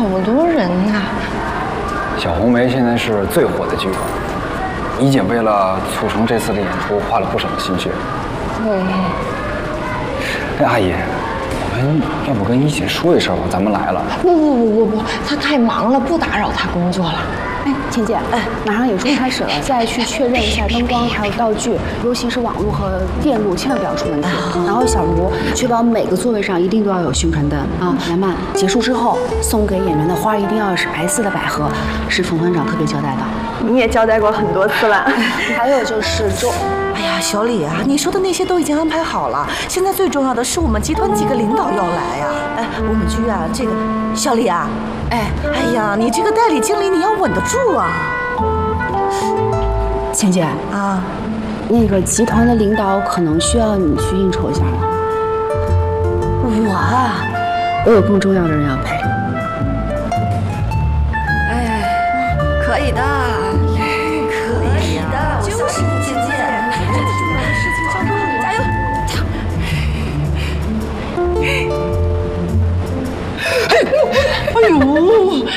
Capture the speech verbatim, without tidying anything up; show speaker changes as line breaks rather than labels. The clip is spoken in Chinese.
好多人呐！
小红梅现在是最火的剧团，怡姐为了促成这次的演出，花了不少的心血。
对。
哎，阿姨，我们要不跟怡姐说一声吧？咱们来了。
不不不不不，她太忙了，不打扰她工作了。
哎，倩姐，哎，马上演出开始了，再去确认一下灯光还有道具，尤其是网络和电路，千万不要出问题。然后小卢，确保每个座位上一定都要有宣传灯啊。兰曼，结束之后送给演员的花一定要是白色的百合，是冯团长特别交代的。
你也交代过很多次了。
还有就是周。
哎呀，小李啊，你说的那些都已经安排好了。现在最重要的是我们集团几个领导要来呀、啊。哎，我们局啊，这个小李啊，哎，哎呀，你这个代理经理你要稳得住啊。
倩姐啊，那个集团的领导可能需要你去应酬一下了。
我啊，
我有更重要的人要陪。
哎，可以的。